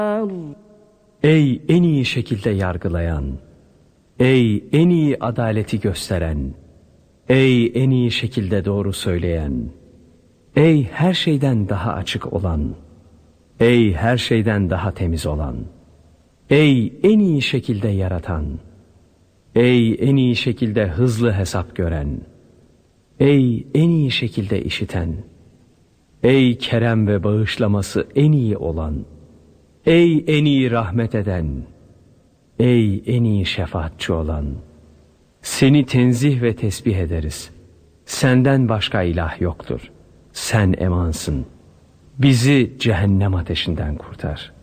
Ey en iyi şekilde yargılayan, ey en iyi adaleti gösteren, ey en iyi şekilde doğru söyleyen, ey her şeyden daha açık olan, ey her şeyden daha temiz olan, ey en iyi şekilde yaratan, ey en iyi şekilde hızlı hesap gören, ey en iyi şekilde işiten, ey kerem ve bağışlaması en iyi olan, ey en iyi rahmet eden, ey en iyi şefaatçi olan, seni tenzih ve tesbih ederiz. Senden başka ilah yoktur. Sen emansın. Bizi cehennem ateşinden kurtar.